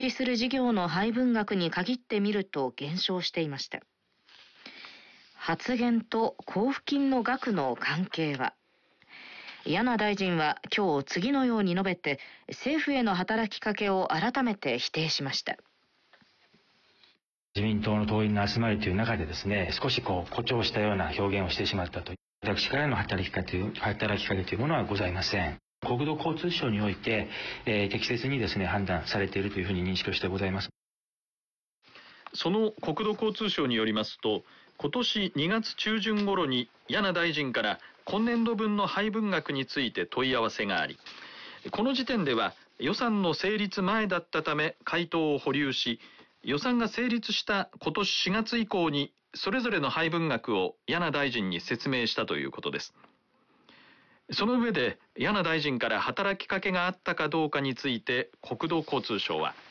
示する事業の配分額に限ってみると減少していました。発言と交付金の額の関係は。簗大臣は今日次のように述べて、政府への働きかけを改めて否定しました。 自民党の党員の集まりという中でですね、少し誇張したような表現をしてしまったと。私からの働きかけというものはございません。国土交通省において、適切にですね、判断されているというふうに認識をしてございます。 その国土交通省によりますと、今年2月中旬頃に簗大臣から今年度分の配分額について問い合わせがあり、この時点では予算の成立前だったため回答を保留し、予算が成立した今年4月以降にそれぞれの配分額を簗大臣に説明したということです。その上で簗大臣から働きかけがあったかどうかについて国土交通省は、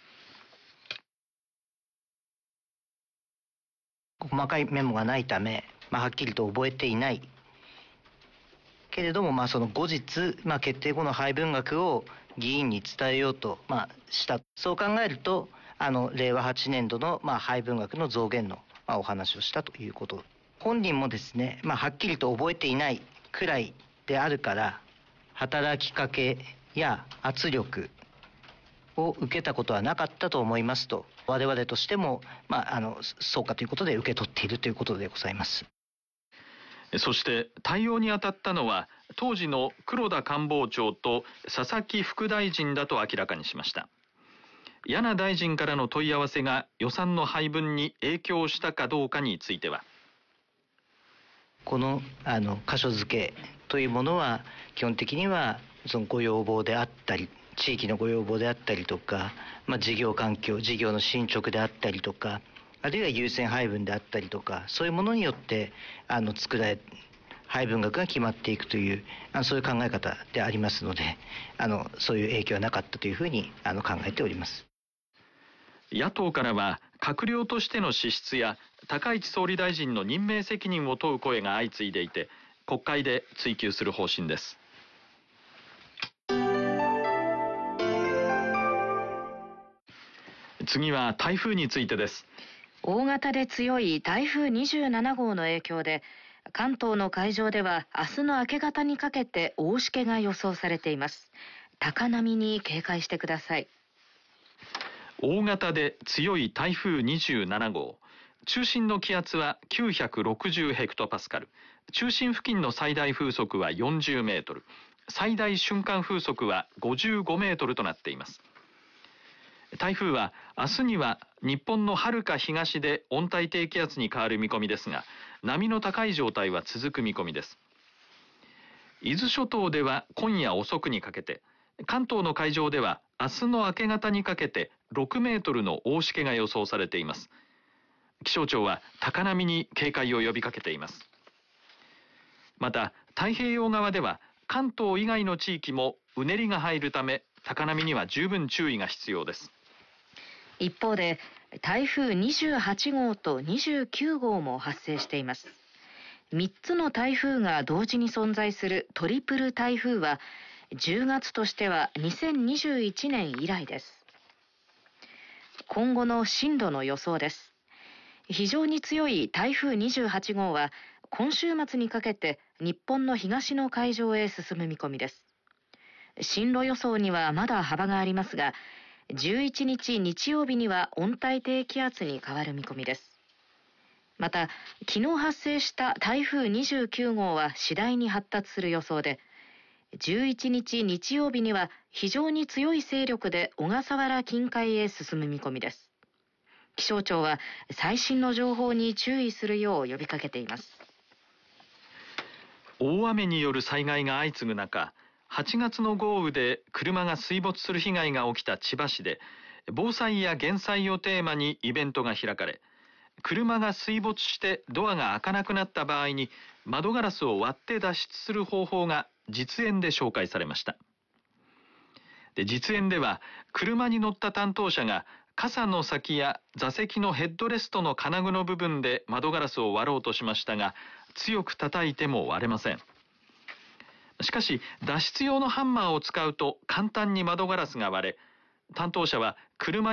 細かいメモがないため、はっきりと覚えていないけれども、その後日、決定後の配分額を議員に伝えようと、した。そう考えると、令和8年度の、配分額の増減の、お話をしたということ。本人もですね、はっきりと覚えていないくらいであるから、働きかけや圧力を受けたことはなかったと思いますと、我々としても、そうかということで受け取っているということでございます。 そして対応に当たったのは当時の黒田官房長と佐々木副大臣だと明らかにしました。簗大臣からの問い合わせが予算の配分に影響したかどうかについては、 この箇所付けというものは基本的にはそのご要望であったり、地域のご要望であったりとか、事業環境、事業の進捗であったりとか、あるいは優先配分であったりとか、そういうものによって配分額が決まっていくというそういう考え方でありますので、そういう影響はなかったというふうに考えております。 野党からは閣僚としての資質や高市総理大臣の任命責任を問う声が相次いでいて、国会で追及する方針です。次は台風についてです。 大型で強い台風27号の影響で、関東の海上では明日の明け方にかけて大しけが予想されています。高波に警戒してください。 大型で強い台風27号、中心の気圧は960ヘクトパスカル、中心付近の最大風速は40メートル、最大瞬間風速は55メートルとなっています。台風は明日には日本の遥か東で温帯低気圧に変わる見込みですが、波の高い状態は続く見込みです。伊豆諸島では今夜遅くにかけて、関東の海上では明日の明け方にかけて6メートルの大しけが予想されています。気象庁は高波に警戒を呼びかけています。また太平洋側では関東以外の地域もうねりが入るため、高波には十分注意が必要です。 一方で台風28号と29号も発生しています。3つの台風が同時に存在するトリプル台風は10月としては2021年以来です。今後の進路の予想です。非常に強い台風28号は今週末にかけて日本の東の海上へ進む見込みです。進路予想にはまだ幅がありますが、11日日曜日には温帯低気圧に変わる見込みです。また昨日発生した台風29号は次第に発達する予想で、11日日曜日には非常に強い勢力で小笠原近海へ進む見込みです。気象庁は最新の情報に注意するよう呼びかけています。 大雨による災害が相次ぐ中、8月の豪雨で車が水没する被害が起きた千葉市で、防災や減災をテーマにイベントが開かれ、車が水没してドアが開かなくなった場合に窓ガラスを割って脱出する方法が実演で紹介されました。実演では車に乗った担当者が傘の先や座席のヘッドレストの金具の部分で窓ガラスを割ろうとしましたが、強く叩いても割れません。しかし脱出用のハンマーを使うと簡単に窓ガラスが割れ、担当者は車